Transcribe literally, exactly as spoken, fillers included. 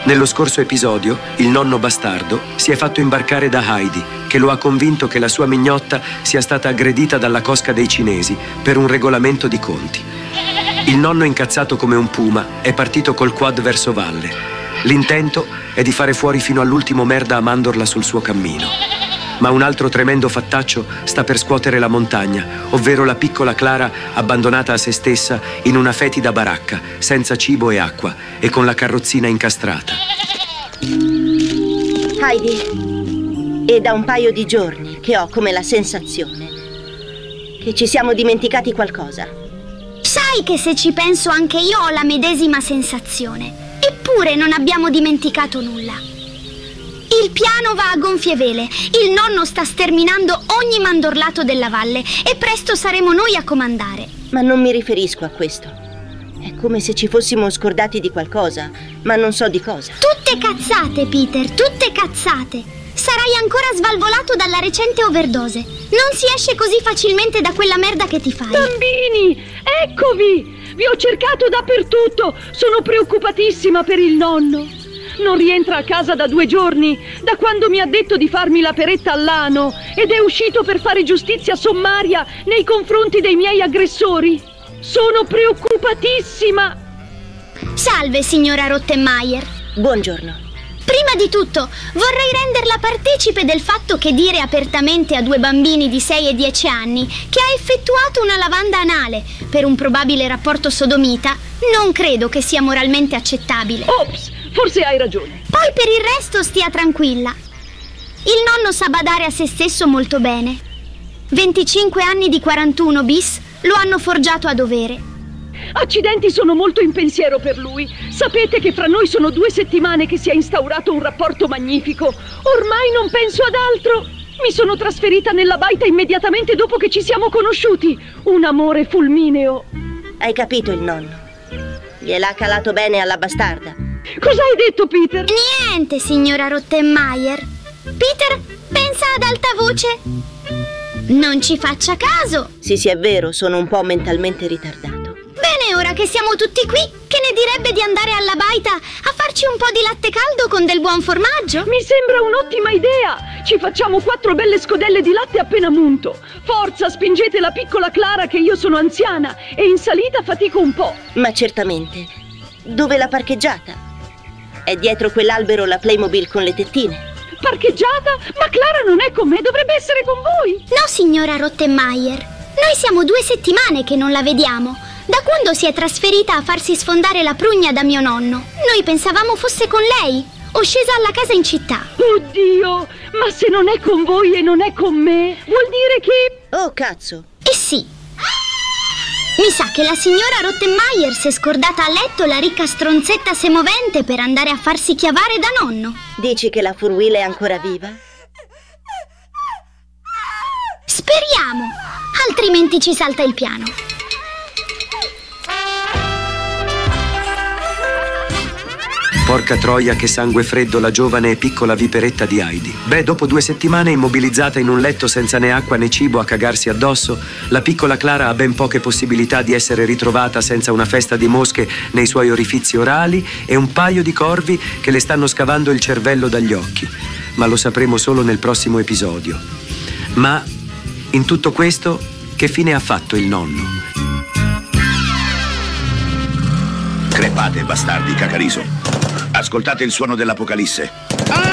Nello scorso episodio, il nonno bastardo si è fatto imbarcare da Heidi, che lo ha convinto che la sua mignotta sia stata aggredita dalla cosca dei cinesi per un regolamento di conti. Il nonno, incazzato come un puma, è partito col quad verso valle. L'intento è di fare fuori fino all'ultimo merda a mandorla sul suo cammino. Ma un altro tremendo fattaccio sta per scuotere la montagna, ovvero la piccola Clara abbandonata a se stessa in una fetida baracca, senza cibo e acqua e con la carrozzina incastrata. Heidi, è da un paio di giorni che ho come la sensazione che ci siamo dimenticati qualcosa. Sai che se ci penso anche io ho la medesima sensazione, eppure non abbiamo dimenticato nulla. Il piano va a gonfie vele, il nonno sta sterminando ogni mandorlato della valle e presto saremo noi a comandare. Ma non mi riferisco a questo. È come se ci fossimo scordati di qualcosa, ma non so di cosa. Tutte cazzate, Peter, tutte cazzate. Sarai ancora svalvolato dalla recente overdose. Non si esce così facilmente da quella merda che ti fai. Bambini, eccovi! Vi ho cercato dappertutto. Sono preoccupatissima per il nonno. Non rientra a casa da due giorni, da quando mi ha detto di farmi la peretta all'ano, ed è uscito per fare giustizia sommaria nei confronti dei miei aggressori. Sono preoccupatissima. Salve, signora Rottenmeier. Buongiorno. Prima di tutto, vorrei renderla partecipe del fatto che dire apertamente a due bambini di sei e dieci anni che ha effettuato una lavanda anale per un probabile rapporto sodomita non credo che sia moralmente accettabile. Ops, forse hai ragione. Poi per il resto stia tranquilla. Il nonno sa badare a se stesso molto bene. venticinque anni di quarantuno bis lo hanno forgiato a dovere. Accidenti, sono molto in pensiero per lui. Sapete che fra noi sono due settimane che si è instaurato un rapporto magnifico. Ormai non penso ad altro. Mi sono trasferita nella baita immediatamente dopo che ci siamo conosciuti. Un amore fulmineo. Hai capito il nonno? Gliel'ha calato bene alla bastarda. Cosa hai detto, Peter? Niente, signora Rottenmeier. Peter, pensa ad alta voce. Non ci faccia caso. Sì, sì, è vero, sono un po' mentalmente ritardato. Bene, ora che siamo tutti qui, che ne direbbe di andare alla baita a farci un po' di latte caldo con del buon formaggio? Mi sembra un'ottima idea. Ci facciamo quattro belle scodelle di latte appena munto. Forza, spingete la piccola Clara che io sono anziana e in salita fatico un po'. Ma certamente. Dove l'ha parcheggiata? È dietro quell'albero la Playmobil con le tettine. Parcheggiata? Ma Clara non è con me, dovrebbe essere con voi. No, signora Rottenmeier. Noi siamo due settimane che non la vediamo. Da quando si è trasferita a farsi sfondare la prugna da mio nonno. Noi pensavamo fosse con lei, o scesa alla casa in città. Oddio, ma se non è con voi e non è con me, vuol dire che... Oh, cazzo. Eh sì. Mi sa che la signora Rottenmeier si è scordata a letto la ricca stronzetta semovente per andare a farsi chiavare da nonno. Dici che la Furwheel è ancora viva? Speriamo, altrimenti ci salta il piano. Porca troia, che sangue freddo la giovane e piccola viperetta di Heidi. Beh, dopo due settimane immobilizzata in un letto senza né acqua né cibo a cagarsi addosso, la piccola Clara ha ben poche possibilità di essere ritrovata senza una festa di mosche nei suoi orifizi orali e un paio di corvi che le stanno scavando il cervello dagli occhi. Ma lo sapremo solo nel prossimo episodio. Ma in tutto questo, che fine ha fatto il nonno? Crepate, bastardi, Cacariso. Ascoltate il suono dell'Apocalisse.